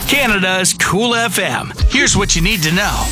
Canada's Cool FM. Here's what you need to know.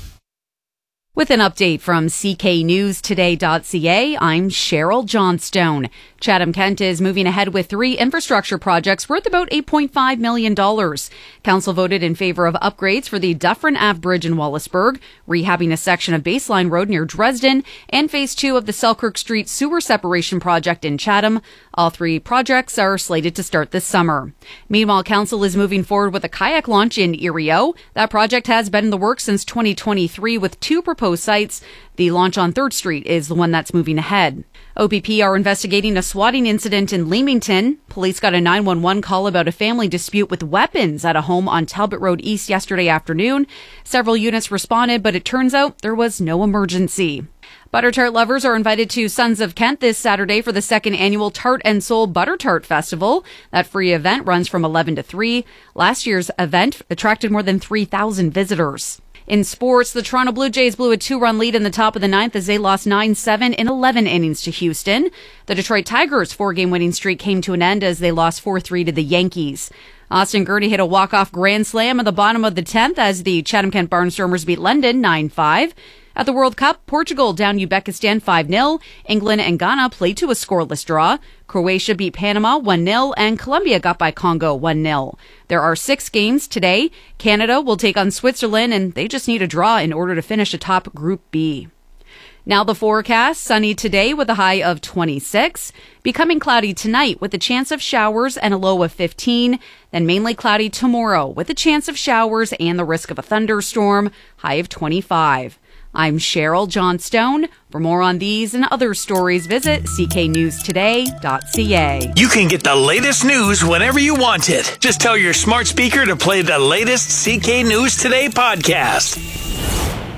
With an update from cknewstoday.ca, I'm Cheryl Johnstone. Chatham-Kent is moving ahead with 3 infrastructure projects worth about $8.5 million. Council voted in favor of upgrades for the Dufferin Ave Bridge in Wallaceburg, rehabbing a section of Baseline Road near Dresden, and Phase 2 of the Selkirk Street Sewer Separation Project in Chatham. All 3 projects are slated to start this summer. Meanwhile, Council is moving forward with a kayak launch in Erio. That project has been in the works since 2023 with 2 proposed sites. The launch on 3rd Street is the one that's moving ahead. OPP are investigating a swatting incident in Leamington. Police got a 911 call about a family dispute with weapons at a home on Talbot Road East yesterday afternoon. Several units responded, but it turns out there was no emergency. Butter tart lovers are invited to Sons of Kent this Saturday for the 2nd annual Tart and Soul Butter Tart Festival. That free event runs from 11 to 3. Last year's event attracted more than 3,000 visitors. In sports, the Toronto Blue Jays blew a 2-run lead in the top of the 9th as they lost 9-7 in 11 innings to Houston. The Detroit Tigers' 4-game winning streak came to an end as they lost 4-3 to the Yankees. Austin Gurney hit a walk-off grand slam at the bottom of the 10th as the Chatham-Kent Barnstormers beat London 9-5. At the World Cup, Portugal downed Uzbekistan 5-0. England and Ghana played to a scoreless draw. Croatia beat Panama 1-0, and Colombia got by Congo 1-0. There are 6 games today. Canada will take on Switzerland, and they just need a draw in order to finish atop Group B. Now the forecast, sunny today with a high of 26. Becoming cloudy tonight with a chance of showers and a low of 15. Then mainly cloudy tomorrow with a chance of showers and the risk of a thunderstorm, high of 25. I'm Cheryl Johnstone. For more on these and other stories, visit cknewstoday.ca. You can get the latest news whenever you want it. Just tell your smart speaker to play the latest CK News Today podcast.